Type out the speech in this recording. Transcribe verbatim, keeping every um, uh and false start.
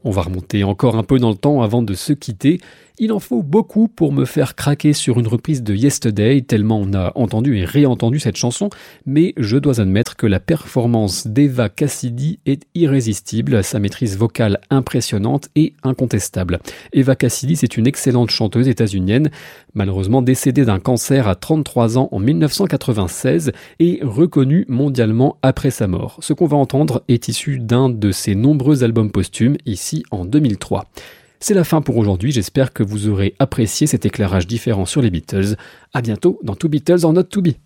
On va remonter encore un peu dans le temps avant de se quitter. Il en faut beaucoup pour me faire craquer sur une reprise de Yesterday, tellement on a entendu et réentendu cette chanson, mais je dois admettre que la performance d'Eva Cassidy est irrésistible, sa maîtrise vocale impressionnante et incontestable. Eva Cassidy, c'est une excellente chanteuse états-unienne, malheureusement décédée d'un cancer à trente-trois ans en dix-neuf cent quatre-vingt-seize et reconnue mondialement après sa mort. Ce qu'on va entendre est issu d'un de ses nombreux albums posthumes, ici en deux mille trois. C'est la fin pour aujourd'hui, j'espère que vous aurez apprécié cet éclairage différent sur les Beatles. À bientôt dans Two Beatles or Not To Be.